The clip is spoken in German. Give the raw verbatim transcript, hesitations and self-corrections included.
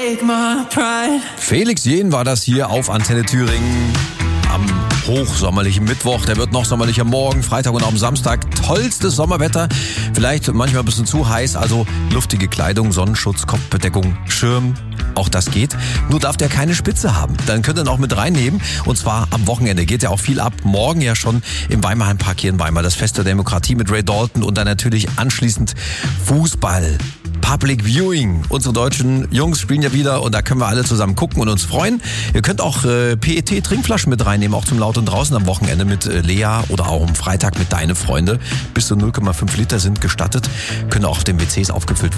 take my pride. Felix Jähn war das hier auf Antenne Thüringen am hochsommerlichen Mittwoch. Der wird noch sommerlicher morgen, Freitag und auch am Samstag. Tollstes Sommerwetter. Vielleicht manchmal ein bisschen zu heiß, also luftige Kleidung, Sonnenschutz, Kopfbedeckung, Schirm. Auch das geht. Nur darf der keine Spitze haben. Dann könnt ihr ihn auch mit reinnehmen. Und zwar am Wochenende geht ja auch viel ab. Morgen ja schon im Weimarheimpark hier in Weimar. Das Fest der Demokratie mit Ray Dalton und dann natürlich anschließend Fußball. Public Viewing. Unsere deutschen Jungs spielen ja wieder und da können wir alle zusammen gucken und uns freuen. Ihr könnt auch äh, P E T-Trinkflaschen mit reinnehmen, auch zum Laut und Draußen am Wochenende mit äh, Lea oder auch am Freitag mit Deine Freunde. Bis zu null Komma fünf Liter sind gestattet. Können auch auf den W Cs aufgefüllt werden.